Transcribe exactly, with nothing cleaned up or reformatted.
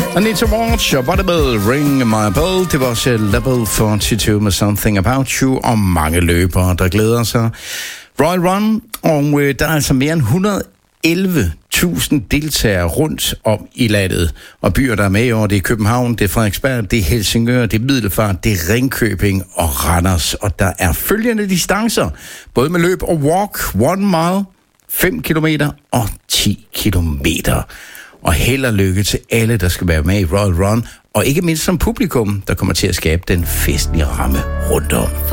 I need to watch a bell, ring my bell. Det var også Level fireogtyve med Something About You, og mange løbere, der glæder sig. Royal Run, og øh, der er altså mere end et hundrede og elleve tusind deltagere rundt om i landet. Og byer, der er med i år, det er København, det er Frederiksberg, det er Helsingør, det er Middelfart, det er Ringkøbing og Randers. Og der er følgende distancer, både med løb og walk, one mile, fem kilometer og ti kilometer. Og held og lykke til alle, der skal være med i Royal Run, og ikke mindst som publikum, der kommer til at skabe den festlige ramme rundt om.